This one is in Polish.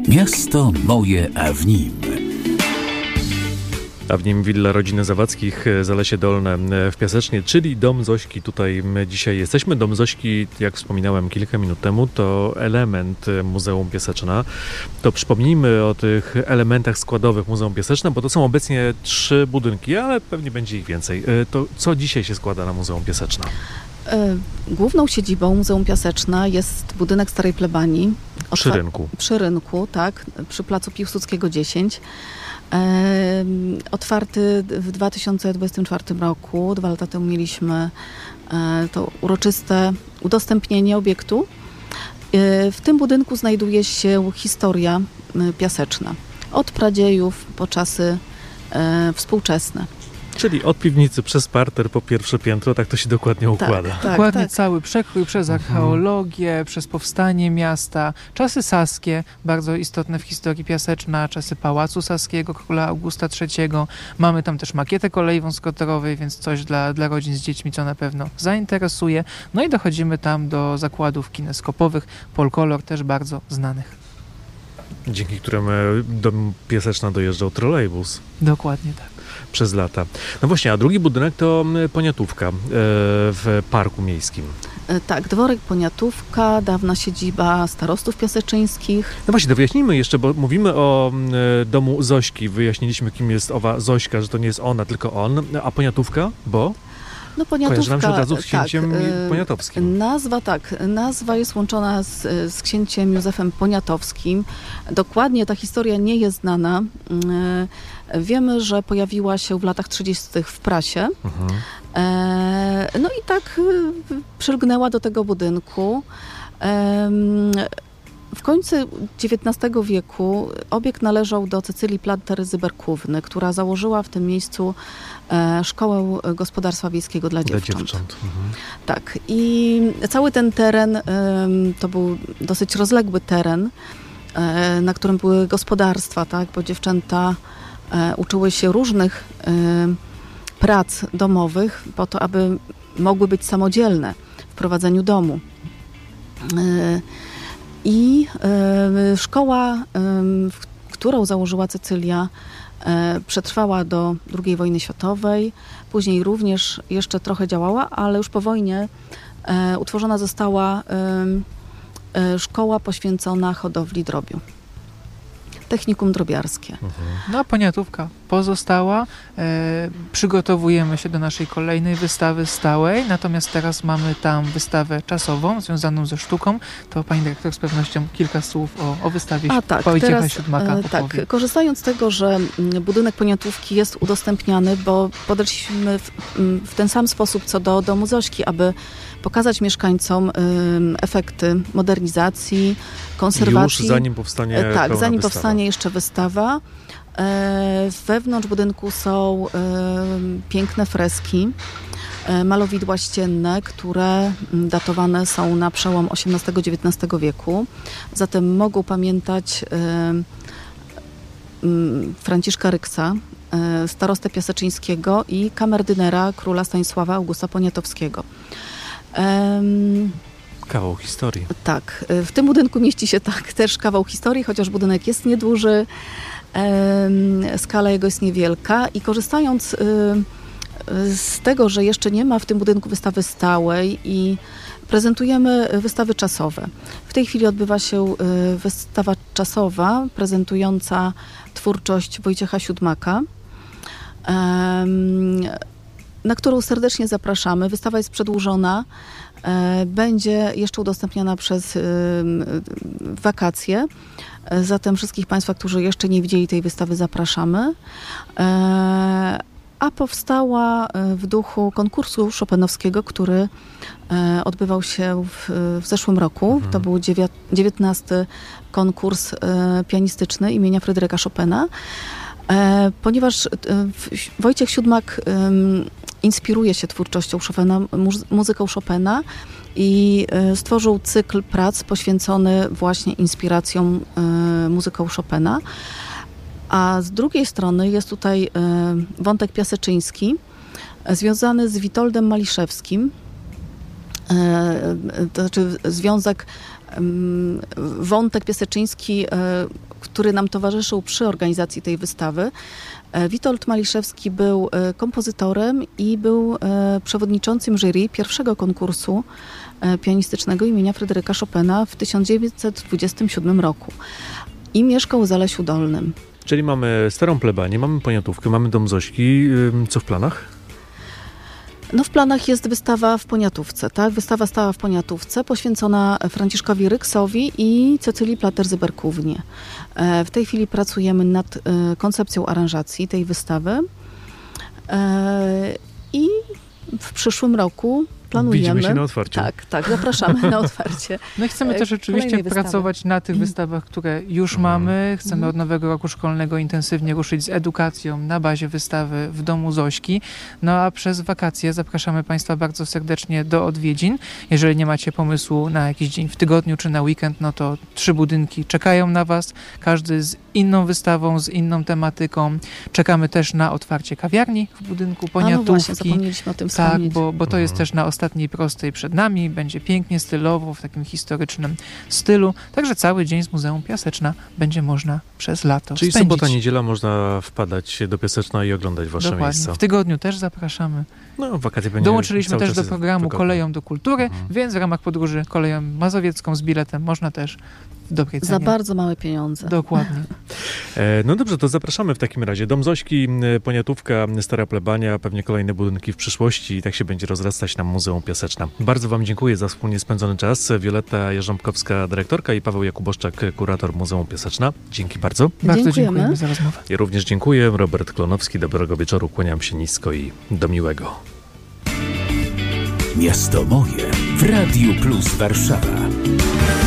Miasto moje, a w nim. A w nim willa rodziny Zawackich, Zalesie Dolne w Piasecznie, czyli Dom Zośki. Tutaj my dzisiaj jesteśmy. Dom Zośki, jak wspominałem kilka minut temu, to element Muzeum Piaseczna. To przypomnijmy o tych elementach składowych Muzeum Piaseczna, bo to są obecnie 3 budynki, ale pewnie będzie ich więcej. To co dzisiaj się składa na Muzeum Piaseczna? Główną siedzibą Muzeum Piaseczna jest budynek Starej Plebanii. Przy rynku. Przy rynku, tak, przy placu Piłsudskiego 10. Otwarty w 2024 roku. 2 lata temu mieliśmy to uroczyste udostępnienie obiektu. W tym budynku znajduje się historia piaseczna. Od pradziejów po czasy współczesne. Czyli od piwnicy przez parter po pierwsze piętro, tak to się dokładnie układa. Dokładnie cały przekrój przez archeologię, przez powstanie miasta, czasy saskie, bardzo istotne w historii Piaseczna, czasy Pałacu Saskiego, króla Augusta III. Mamy tam też makietę kolei wąskotorowej, więc coś dla rodzin z dziećmi, co na pewno zainteresuje. No i dochodzimy tam do zakładów kineskopowych, Polkolor, też bardzo znanych. Dzięki którym do Piaseczna dojeżdżał trolejbus. Dokładnie tak. Przez lata. No właśnie, a drugi budynek to Poniatówka w Parku Miejskim. Tak, dworek Poniatówka, dawna siedziba starostów piaseczyńskich. No właśnie, to wyjaśnijmy jeszcze, bo mówimy o domu Zośki. Wyjaśniliśmy, kim jest owa Zośka, że to nie jest ona, tylko on. A Poniatówka? Bo? No Poniatówka, kojarzy nam się od razu z księciem poniatowskim. Nazwa jest łączona z księciem Józefem Poniatowskim. Dokładnie ta historia nie jest znana. Wiemy, że pojawiła się w latach 30. w prasie. No i tak przylgnęła do tego budynku. W końcu XIX wieku obiekt należał do Cecylii Plantery-Zyberkówny, która założyła w tym miejscu szkołę gospodarstwa wiejskiego dla dziewcząt. Tak. I cały ten teren to był dosyć rozległy teren, na którym były gospodarstwa, tak, bo dziewczęta uczyły się różnych prac domowych po to, aby mogły być samodzielne w prowadzeniu domu. I szkoła, którą założyła Cecylia, przetrwała do II wojny światowej. Później również jeszcze trochę działała, ale już po wojnie utworzona została szkoła poświęcona hodowli drobiu. Technikum drobiarskie. No a Poniatówka pozostała. Przygotowujemy się do naszej kolejnej wystawy stałej, natomiast teraz mamy tam wystawę czasową, związaną ze sztuką. To pani dyrektor z pewnością kilka słów o wystawie Wojciecha Siódmaka opowie. Tak, korzystając z tego, że budynek Poniatówki jest udostępniany, bo podeszliśmy w ten sam sposób co do domu Zośki, aby pokazać mieszkańcom efekty modernizacji, konserwacji. Już zanim powstanie zanim wystawa. Powstanie jeszcze wystawa. Wewnątrz budynku są piękne freski, malowidła ścienne, które datowane są na przełom XVIII-XIX wieku. Zatem mogą pamiętać Franciszka Ryksa, starostę piaseczyńskiego i kamerdynera króla Stanisława Augusta Poniatowskiego. Kawał historii. Tak, w tym budynku mieści się też kawał historii, chociaż budynek jest nieduży, skala jego jest niewielka i korzystając z tego, że jeszcze nie ma w tym budynku wystawy stałej i prezentujemy wystawy czasowe. W tej chwili odbywa się wystawa czasowa prezentująca twórczość Wojciecha Siódmaka, na którą serdecznie zapraszamy. Wystawa jest przedłużona, będzie jeszcze udostępniana przez wakacje. Zatem wszystkich Państwa, którzy jeszcze nie widzieli tej wystawy, zapraszamy. A powstała w duchu konkursu chopinowskiego, który odbywał się w zeszłym roku. To był 19. konkurs pianistyczny imienia Fryderyka Chopina. Ponieważ Wojciech Siódmak inspiruje się twórczością Chopina, muzyką Chopina i stworzył cykl prac poświęcony właśnie inspiracjom muzyką Chopina. A z drugiej strony jest tutaj wątek piaseczyński związany z Witoldem Maliszewskim. To znaczy wątek piaseczyński, który nam towarzyszył przy organizacji tej wystawy. Witold Maliszewski był kompozytorem i był przewodniczącym jury pierwszego konkursu pianistycznego imienia Fryderyka Chopina w 1927 roku i mieszkał w Zalesiu Dolnym. Czyli mamy Starą Plebanię, mamy Poniatówkę, mamy Dom Zośki. Co w planach? No w planach jest wystawa w Poniatówce, tak? Wystawa stała w Poniatówce, poświęcona Franciszkowi Ryksowi i Cecylii Plater-Zyberkównie. W tej chwili pracujemy nad koncepcją aranżacji tej wystawy i w przyszłym roku planujemy. Widzimy się na otwarciu. Tak, zapraszamy na otwarcie. No i chcemy też rzeczywiście pracować na tych wystawach, które już mamy. Chcemy od nowego roku szkolnego intensywnie ruszyć z edukacją na bazie wystawy w Domu Zośki. No a przez wakacje zapraszamy Państwa bardzo serdecznie do odwiedzin. Jeżeli nie macie pomysłu na jakiś dzień w tygodniu czy na weekend, no to 3 budynki czekają na Was. Każdy z inną wystawą, z inną tematyką. Czekamy też na otwarcie kawiarni w budynku Poniatówki. No właśnie, zapomnieliśmy o tym wspomnieć. Tak, bo to jest też na ostatniej prostej przed nami. Będzie pięknie, stylowo, w takim historycznym stylu. Także cały dzień z Muzeum Piaseczna będzie można przez lato Czyli spędzić. sobota, niedziela można wpadać do Piaseczna i oglądać wasze miejsca. W tygodniu też zapraszamy. No, wakacje będzie Dołączyliśmy też do programu wygodne. Koleją do kultury, więc w ramach podróży koleją mazowiecką z biletem można też w dobrej cenie. Za bardzo małe pieniądze. Dokładnie. No dobrze, to zapraszamy w takim razie. Dom Zośki, Poniatówka, Stara Plebania, pewnie kolejne budynki w przyszłości i tak się będzie rozrastać nam Muzeum Piaseczna. Bardzo Wam dziękuję za wspólnie spędzony czas. Wioletta Jarząbkowska, dyrektorka i Paweł Jakuboszczak, kurator Muzeum Piaseczna. Dzięki bardzo. Bardzo dziękujemy za rozmowę. Ja również dziękuję. Robert Klonowski, dobrego wieczoru, kłaniam się nisko i do miłego. Miasto moje w Radiu Plus Warszawa.